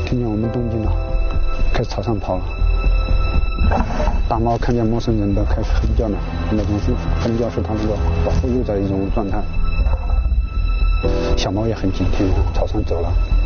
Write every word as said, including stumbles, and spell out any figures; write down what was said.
听见我们动静了，开始朝上跑了。大猫看见陌生人都开始哼叫了，那种是哼叫是它那个保护幼崽的一种状态。小猫也很警惕，朝上走了。